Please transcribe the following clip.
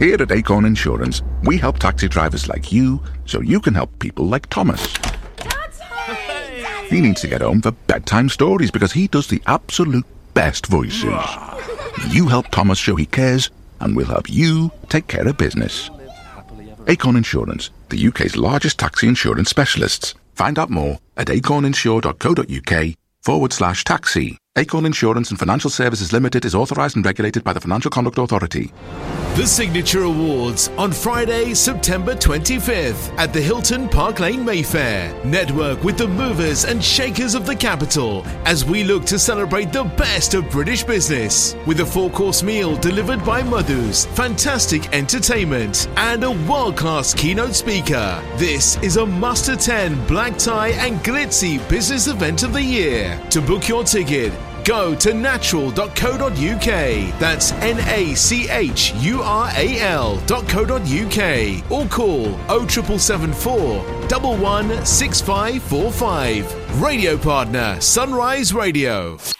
Here at Acorn Insurance, we help taxi drivers like you so you can help people like Thomas. He needs to get home for bedtime stories because he does the absolute best voices. You help Thomas show he cares, and we'll help you take care of business. Acorn Insurance, the UK's largest taxi insurance specialists. Find out more at acorninsure.co.uk/taxi. Acorn Insurance and Financial Services Limited is authorised and regulated by the Financial Conduct Authority. The Signature Awards on Friday, September 25th at the Hilton Park Lane Mayfair. Network with the movers and shakers of the capital as we look to celebrate the best of British business with a 4-course meal delivered by Madhus, fantastic entertainment and a world-class keynote speaker. This is a must-attend black tie and glitzy business event of the year. To book your ticket, go to natural.co.uk. That's NACHURAL.co.uk or call 07774 116545. Radio partner Sunrise Radio.